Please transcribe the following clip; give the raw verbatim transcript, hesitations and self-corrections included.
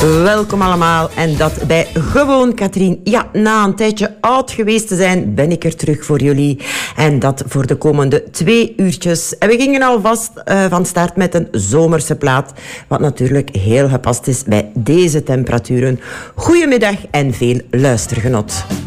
Welkom allemaal en dat bij Gewoon Katrien. Ja, na een tijdje oud geweest te zijn, ben ik er terug voor jullie. En dat voor de komende twee uurtjes. En we gingen alvast uh, van start met een zomerse plaat, wat natuurlijk heel gepast is bij deze temperaturen. Goedemiddag en veel luistergenot.